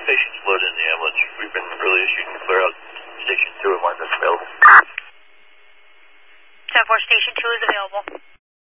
patients loaded in the ambulance. We've been really issued to clear out Station 2 and one that's available. 10-4, Station 2 is available.